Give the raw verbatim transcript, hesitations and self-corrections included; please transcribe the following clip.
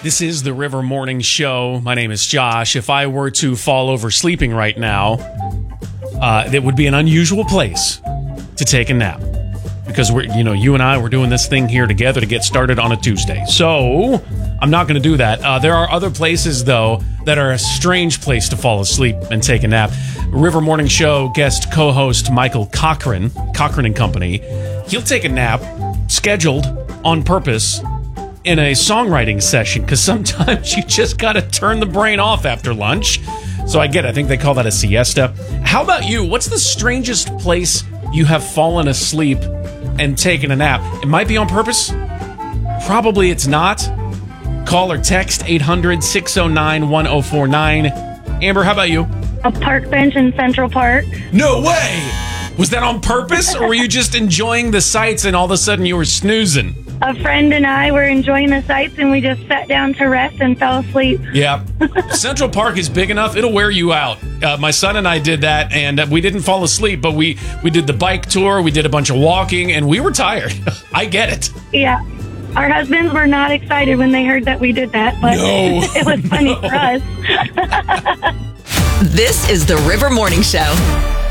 This is the River Morning Show. My name is Josh. If I were to fall over sleeping right now, uh, it would be an unusual place to take a nap. Because we're, you know, you and I, we're doing this thing here together to get started on a Tuesday. So I'm not going to do that. Uh, there are other places, though, that are a strange place to fall asleep and take a nap. River Morning Show guest co-host Michael Cochran, Cochran and Company, he'll take a nap scheduled on purpose in a songwriting session, because sometimes you just got to turn the brain off after lunch. So I get it. I think they call that a siesta. How about you? What's the strangest place you have fallen asleep and taken a nap? It might be on purpose. Probably it's not. Call or text eight hundred, six oh nine, one oh four nine. Amber, how about you? A park bench in Central Park. No way! Was that on purpose, or were you just enjoying the sights and all of a sudden you were snoozing? A friend and I were enjoying the sights, and we just sat down to rest and fell asleep. Yeah. Central Park is big enough, it'll wear you out. Uh, my son and I did that, and uh, we didn't fall asleep, but we, we did the bike tour, we did a bunch of walking, and we were tired. I get it. Yeah. Our husbands were not excited when they heard that we did that, but No. it was funny No. for us. This is the River Morning Show.